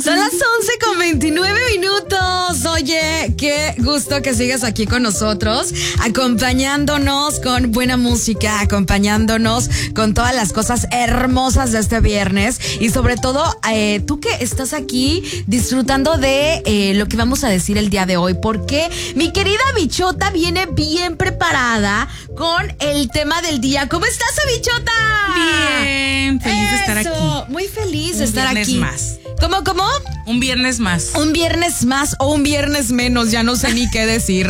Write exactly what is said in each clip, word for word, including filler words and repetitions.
Son las once con veintinueve minutos. Oye, qué gusto que sigas aquí con nosotros, acompañándonos con buena música, acompañándonos con todas las cosas hermosas de este viernes y sobre todo eh, tú que estás aquí disfrutando de eh, lo que vamos a decir el día de hoy, porque mi querida Bichota viene bien preparada con el tema del día. ¿Cómo estás, Bichota? Bien, feliz Eso, de estar aquí. Muy feliz Un de estar viernes aquí. Más. ¿Cómo, cómo? Un viernes más. Un viernes más o un viernes menos, ya no sé ni qué decir.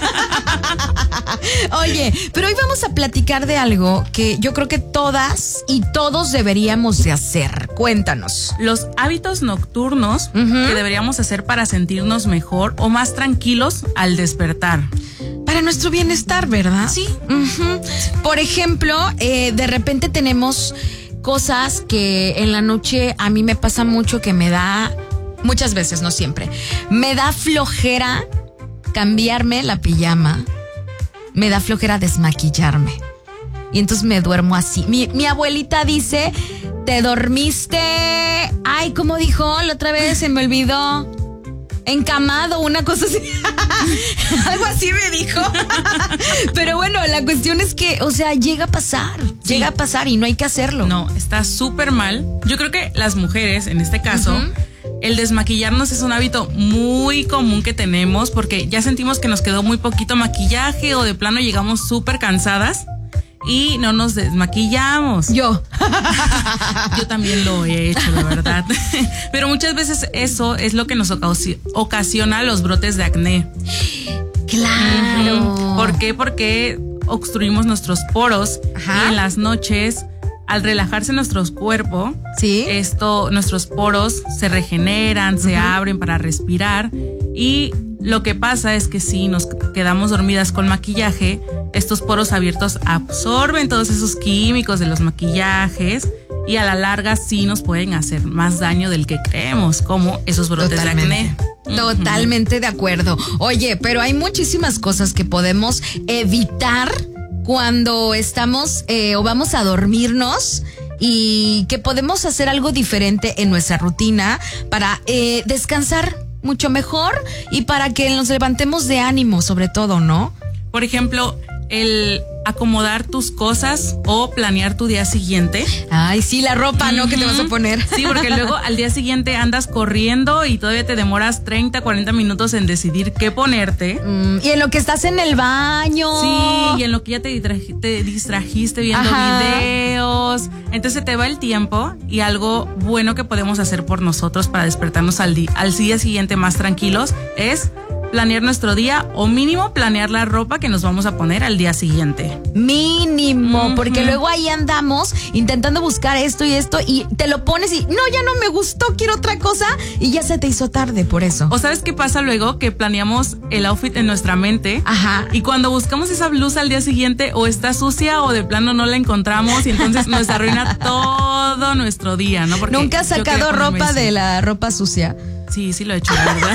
Oye, pero hoy vamos a platicar de algo que yo creo que todas y todos deberíamos de hacer. Cuéntanos. Los hábitos nocturnos Uh-huh. que deberíamos hacer para sentirnos mejor o más tranquilos al despertar. Para nuestro bienestar, ¿verdad? Sí. Uh-huh. Por ejemplo, eh, de repente tenemos cosas que en la noche a mí me pasa mucho que me da, muchas veces, no siempre, me da flojera cambiarme la pijama, me da flojera desmaquillarme y entonces me duermo así. Mi, mi abuelita dice, te dormiste, ay, ¿cómo dijo? La otra vez se me olvidó. Encamado, una cosa así. Algo así me dijo. Pero bueno, la cuestión es que, o sea, llega a pasar. Sí. Llega a pasar y no hay que hacerlo. No, está súper mal. Yo creo que las mujeres, en este caso, Uh-huh. el desmaquillarnos es un hábito muy común que tenemos porque ya sentimos que nos quedó muy poquito maquillaje o de plano llegamos súper cansadas y no nos desmaquillamos. Yo. Yo también lo he hecho, de verdad. Pero muchas veces eso es lo que nos ocasi- ocasiona los brotes de acné. Claro. Ujú. ¿Por qué? Porque obstruimos nuestros poros. Ajá. Y en las noches, al relajarse nuestro cuerpo, Sí. esto, nuestros poros se regeneran, se abren para respirar. Y lo que pasa es que si nos quedamos dormidas con maquillaje, estos poros abiertos absorben todos esos químicos de los maquillajes y a la larga sí nos pueden hacer más daño del que creemos, como esos brotes Totalmente. de acné. Totalmente de acuerdo. Oye, pero hay muchísimas cosas que podemos evitar cuando estamos eh, o vamos a dormirnos y que podemos hacer algo diferente en nuestra rutina para eh, descansar mucho mejor y para que nos levantemos de ánimo, sobre todo, ¿no? Por ejemplo, el acomodar tus cosas o planear tu día siguiente. Ay, sí, la ropa, ¿no? Que te vas a poner. Sí, porque luego al día siguiente andas corriendo y todavía te demoras treinta, cuarenta minutos en decidir qué ponerte. Mm, y en lo que estás en el baño. Sí, y en lo que ya te, distraji- te distrajiste viendo Ajá. videos. Entonces te va el tiempo y algo bueno que podemos hacer por nosotros para despertarnos al, di- al día siguiente más tranquilos es planear nuestro día o mínimo planear la ropa que nos vamos a poner al día siguiente. Mínimo, Ujú. porque luego ahí andamos intentando buscar esto y esto y te lo pones y no, ya no me gustó, quiero otra cosa y ya se te hizo tarde por eso. ¿O sabes qué pasa luego? Que planeamos el outfit en nuestra mente. Ajá. Y cuando buscamos esa blusa al día siguiente o está sucia o de plano no la encontramos y entonces nos arruina todo nuestro día, ¿no? Porque Nunca has yo quería sacado ponerme ropa eso. de la ropa sucia. Sí, sí lo he hecho, la verdad.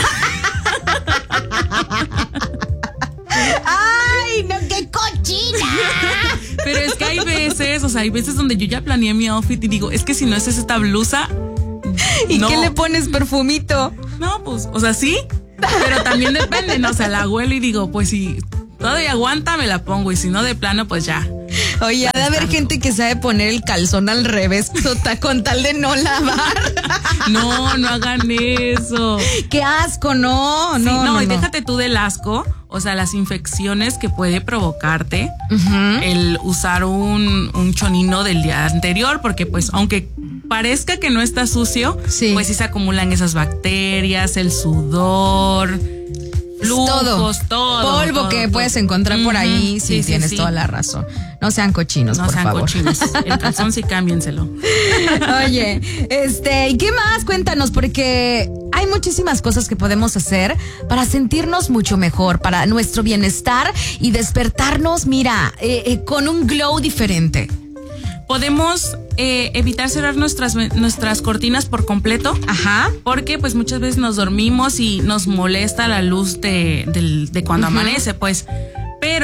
¡Ay, no, qué cochina! Pero es que hay veces, o sea, hay veces donde yo ya planeé mi outfit y digo, es que si no es esta blusa, ¿Y no. qué le pones perfumito? No, pues, o sea, sí, pero también depende, ¿no? O sea, la huelo y digo, pues si todavía aguanta, me la pongo y si no, de plano, pues ya. Oye, ha de haber gente que sabe poner el calzón al revés tota, con tal de no lavar. No, no hagan eso. ¡Qué asco! No, Sí, no, no, no, y no. déjate tú del asco, o sea, las infecciones que puede provocarte Ujú. el usar un, un chonino del día anterior, porque pues aunque parezca que no está sucio, Sí. pues sí se acumulan esas bacterias, el sudor, flujos, todo. Polvo todo, que todo. puedes encontrar por Ujú, ahí, sí, sí, sí, tienes sí. toda la razón. No sean cochinos, No por sean favor. cochinos. El calzón sí cámbienselo. Oye, este, ¿y qué más? Cuéntanos, porque hay muchísimas cosas que podemos hacer para sentirnos mucho mejor, para nuestro bienestar y despertarnos, mira, eh, eh, con un glow diferente. Podemos eh, evitar cerrar nuestras, nuestras cortinas por completo. Ajá. Porque pues muchas veces nos dormimos y nos molesta la luz de, del- de cuando Ujú. amanece, pues. Pero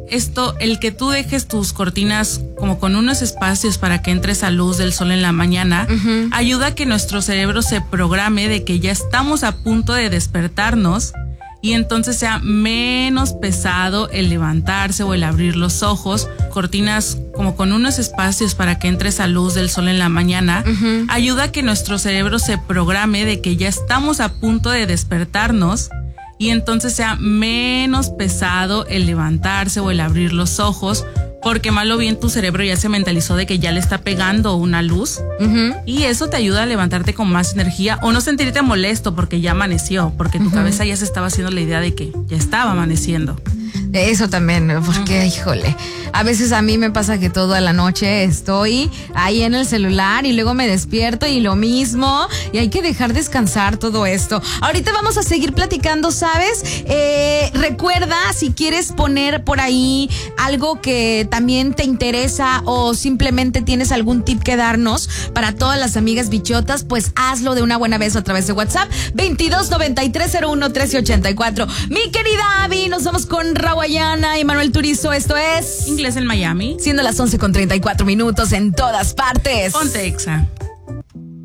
esto, el que tú dejes tus cortinas como con unos espacios para que entre esa luz del sol en la mañana, uh-huh. ayuda a que nuestro cerebro se programe de que ya estamos a punto de despertarnos y entonces sea menos pesado el levantarse o el abrir los ojos. Cortinas como con unos espacios para que entre esa luz del sol en la mañana, uh-huh. ayuda a que nuestro cerebro se programe de que ya estamos a punto de despertarnos y entonces sea menos pesado el levantarse o el abrir los ojos, porque mal o bien tu cerebro ya se mentalizó de que ya le está pegando una luz, uh-huh. y eso te ayuda a levantarte con más energía o no sentirte molesto porque ya amaneció, porque tu uh-huh. cabeza ya se estaba haciendo la idea de que ya estaba amaneciendo. Eso también, porque, uh-huh. híjole, a veces a mí me pasa que toda la noche estoy ahí en el celular y luego me despierto y lo mismo, y hay que dejar descansar todo esto. Ahorita vamos a seguir platicando, ¿sabes? Eh, recuerda, si quieres poner por ahí algo que también te interesa o simplemente tienes algún tip que darnos para todas las amigas bichotas, pues hazlo de una buena vez a través de WhatsApp, veintidós noventa y tres cero uno trece ochenta y cuatro. Mi querida Abby, nos vamos con Raúl y Manuel Turizo. Esto es Inglés en Miami, siendo las once con treinta y cuatro minutos en todas partes. Ponte Exa.